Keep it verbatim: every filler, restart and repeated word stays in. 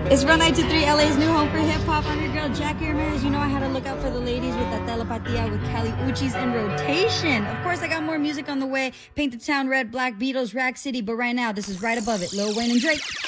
It's Run nine two three, L A's new home for hip-hop. I'm your girl, Jackie Ramirez. You know I had to look out for the ladies with that Telepatia with Cali Uchis in rotation. Of course, I got more music on the way. Paint the Town Red, Black Beatles, Rack City. But right now, this is right above it. Lil Wayne and Drake.